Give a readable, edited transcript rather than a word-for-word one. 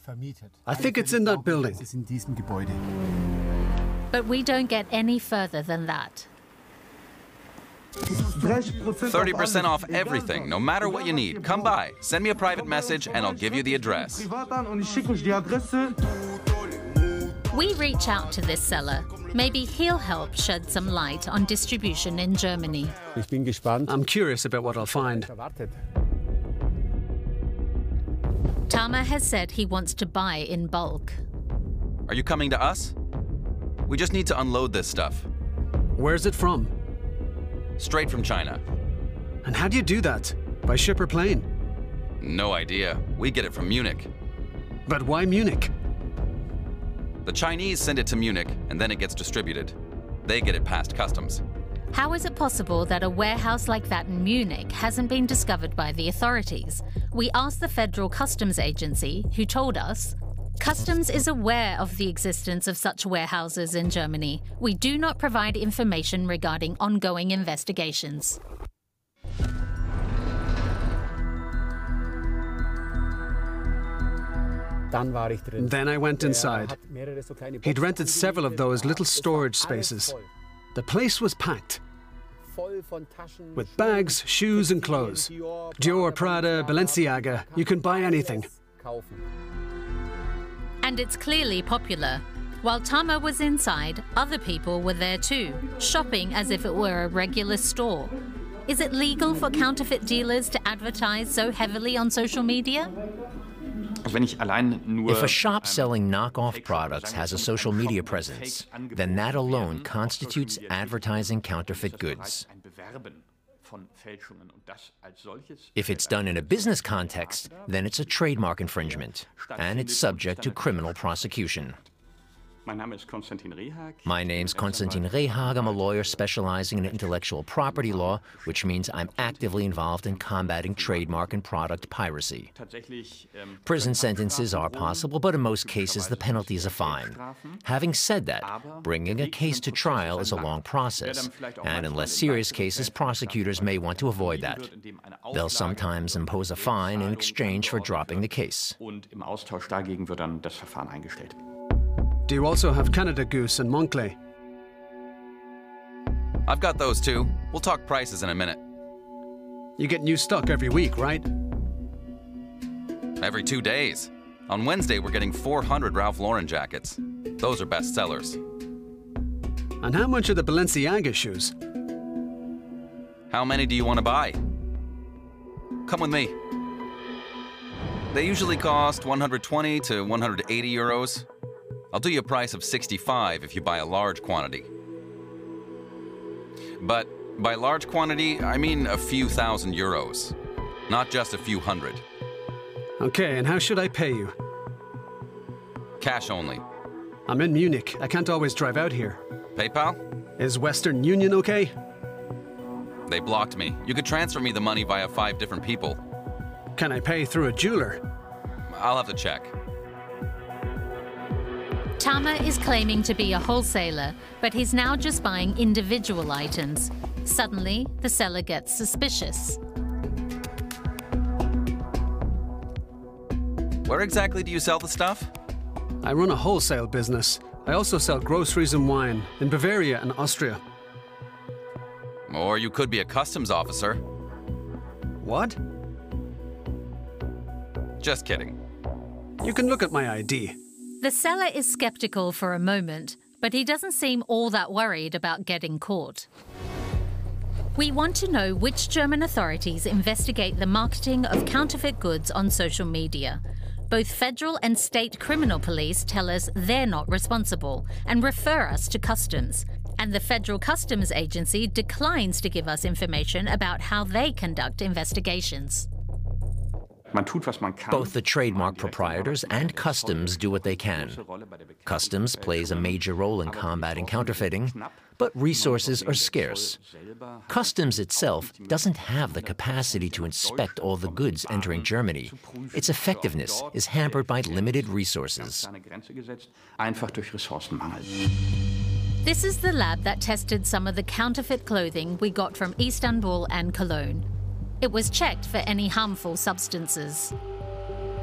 I think it's in that building. But we don't get any further than that. 30% off everything, no matter what you need. Come by, send me a private message, and I'll give you the address. We reach out to this seller. Maybe he'll help shed some light on distribution in Germany. I'm curious about what I'll find. Tamer has said he wants to buy in bulk. Are you coming to us? We just need to unload this stuff. Where's it from? Straight from China. And how do you do that? By ship or plane? No idea. We get it from Munich. But why Munich? The Chinese send it to Munich, and then it gets distributed. They get it past customs. How is it possible that a warehouse like that in Munich hasn't been discovered by the authorities? We asked the Federal Customs Agency, who told us, Customs is aware of the existence of such warehouses in Germany. We do not provide information regarding ongoing investigations. Then I went inside. He'd rented several of those little storage spaces. The place was packed with bags, shoes and clothes. Dior, Prada, Balenciaga, you can buy anything. And it's clearly popular. While Tamer was inside, other people were there too, shopping as if it were a regular store. Is it legal for counterfeit dealers to advertise so heavily on social media? If a shop selling knockoff products has a social media presence, then that alone constitutes advertising counterfeit goods. If it's done in a business context, then it's a trademark infringement, and it's subject to criminal prosecution. My name's Konstantin Rehag. I'm a lawyer specializing in intellectual property law, which means I'm actively involved in combating trademark and product piracy. Prison sentences are possible, but in most cases the penalty is a fine. Having said that, bringing a case to trial is a long process, and in less serious cases, prosecutors may want to avoid that. They'll sometimes impose a fine in exchange for dropping the case. Do you also have Canada Goose and Moncler? I've got those too. We'll talk prices in a minute. You get new stock every week, right? Every 2 days. On Wednesday, we're getting 400 Ralph Lauren jackets. Those are best sellers. And how much are the Balenciaga shoes? How many do you want to buy? Come with me. They usually cost 120 to 180 euros. I'll do you a price of 65 if you buy a large quantity. But by large quantity, I mean a few thousand euros, not just a few hundred. Okay, and how should I pay you? Cash only. I'm in Munich. I can't always drive out here. PayPal? Is Western Union okay? They blocked me. You could transfer me the money via 5 different people. Can I pay through a jeweler? I'll have to check. Tamer is claiming to be a wholesaler, but he's now just buying individual items. Suddenly, the seller gets suspicious. Where exactly do you sell the stuff? I run a wholesale business. I also sell groceries and wine in Bavaria and Austria. Or you could be a customs officer. What? Just kidding. You can look at my ID. The seller is skeptical for a moment, but he doesn't seem all that worried about getting caught. We want to know which German authorities investigate the marketing of counterfeit goods on social media. Both federal and state criminal police tell us they're not responsible and refer us to customs. And the Federal Customs Agency declines to give us information about how they conduct investigations. Both the trademark proprietors and customs do what they can. Customs plays a major role in combating counterfeiting, but resources are scarce. Customs itself doesn't have the capacity to inspect all the goods entering Germany. Its effectiveness is hampered by limited resources. This is the lab that tested some of the counterfeit clothing we got from Istanbul and Cologne. It was checked for any harmful substances.